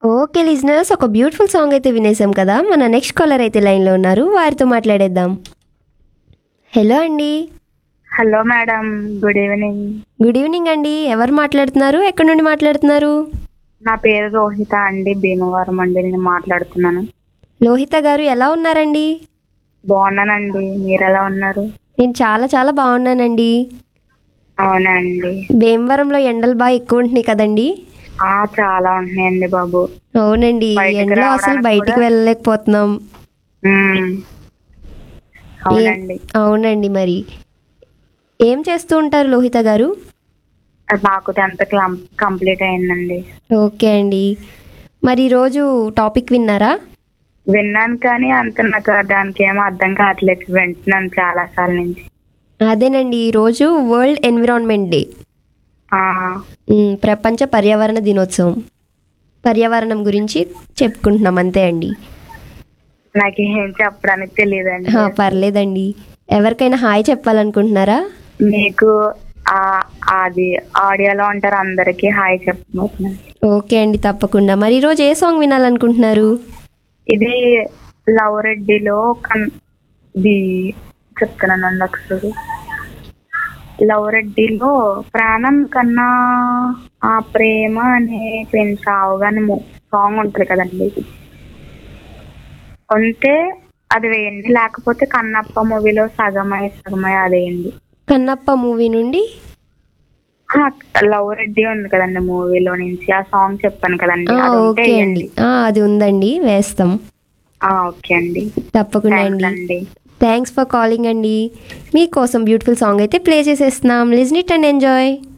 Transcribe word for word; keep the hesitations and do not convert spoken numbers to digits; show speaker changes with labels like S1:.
S1: Okay listeners, ఒక beautiful song అయితే వినేసాం కదా. మన నెక్స్ట్ కాలర్ అయితే లైన్లో ఉన్నారు, వారితో మాట్లాడేద్దాం. హలో అండి.
S2: Hello madam, good evening.
S1: Good evening అండి. ఎవరు మాట్లాడుతున్నారు, ఎక్కడి నుండి మాట్లాడుతున్నారు?
S2: నా పేరు రోహిత అండి, భీమవరం అండి. నేను మాట్లాడుతున్నాను.
S1: లోహిత గారు ఎలా ఉన్నారండి?
S2: బాగున్నానండి, మీరు ఎలా ఉన్నారు?
S1: నేను చాలా చాలా బాగున్నానండి.
S2: అవునండి.
S1: భీమవరంలో ఎండలు బాగా ఎక్కువ ఉంటున్నాయి కదండి?
S2: ఆ చాలా ఉంటున్నాయండి బాబు.
S1: అవునండి,
S2: బయటికి
S1: ఎండలో అసలు
S2: రావడానికి
S1: బయటికి
S2: కూడా-
S1: వెళ్ళలేకపోతున్నాం.
S2: మ్మ్. అవునండి.
S1: ఏ- అవునండి. మరి ఏం చేస్తూ ఉంటారు లోహిత గారు?
S2: నాకు టెన్త్ కంప్లీట్ అయిందండి.
S1: ఓకే అండి. మరి ఈరోజు టాపిక్ విన్నారా?
S2: విన్నాను కానీ అంత నాకు దానికి ఏమో అర్థం కావట్లేదు. వింటున్నాను చాలా సార్లు నుంచి.
S1: అదేనండి, ఈరోజు వరల్డ్ ఎన్విరాన్మెంట్ డే,
S2: ఆ,
S1: ఉమ్, ప్రపంచ పర్యావరణ దినోత్సవం. పర్యావరణం గురించి చెప్పుకుంటున్నాం అంతే అండి.
S2: నాకు ఏం చెప్పడానికి తెలియదండి.
S1: హా, పర్లేదండి. ఎవరికైనా హాయ్ చెప్పాలనుకుంటున్నారా?
S2: మీకు ఆ అది ఆడియోలో ఉంటారు, అందరికి హాయ్ చెప్పబోతున్నాను.
S1: ఓకే అండి, తప్పకుండా. మరి ఈరోజు ఏ సాంగ్ వినాలనుకుంటున్నారు?
S2: ఇది లవ్ రెడ్డిలో కన్ ఇది చెప్తున్నానండి ఒకసారి. లవ్ రెడ్డిలో ప్రాణం కన్నా ఆ ప్రేమ అనే పెంచావుగాని సాంగ్ ఉంటుంది కదండి, ఉంటే అది వేయండి. లేకపోతే కన్నప్ప మూవీలో సగమై సగమై అదేయండి.
S1: కన్నప్ప మూవీ నుండి
S2: లవ్ రెడ్డి ఉంది కదండి, మూవీలో నుంచి ఆ సాంగ్ చెప్పాను కదండి,
S1: ఆ,
S2: అది ఉంటే
S1: ఓకే అండి.
S2: వేయండి.
S1: ఆ, అది ఉందండి, వేస్తాం.
S2: ఆ, ఓకే అండి.
S1: తప్పకుండా
S2: థాంక్స్
S1: అండి.
S2: అండి.
S1: థ్యాంక్స్ ఫర్ కాలింగ్ అండి. మీకోసం బ్యూటిఫుల్ సాంగ్ అయితే ప్లే చేసేస్తున్నాం. Listen it and enjoy.